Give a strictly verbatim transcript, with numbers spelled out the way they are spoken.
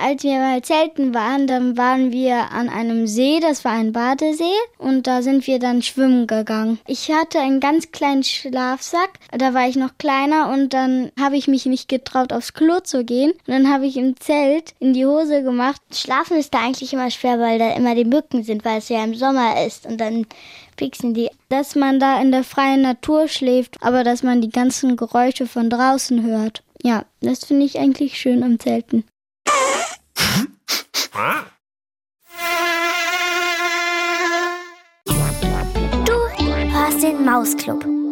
als wir mal zelten waren, dann waren wir an einem See, das war ein Badesee, und da sind wir dann schwimmen gegangen. Ich hatte einen ganz kleinen Schlafsack, da war ich noch kleiner und dann habe ich mich nicht getraut, aufs Klo zu gehen. Und dann habe ich im Zelt in die Hose gemacht. Schlafen ist da eigentlich immer schwer, weil da immer die Mücken sind, weil es ja im Sommer ist und dann pieksen die. Dass man da in der freien Natur schläft, aber dass man die ganzen Geräusche von draußen hört. Ja, das finde ich eigentlich schön am Zelten. Du hörst den Mausclub.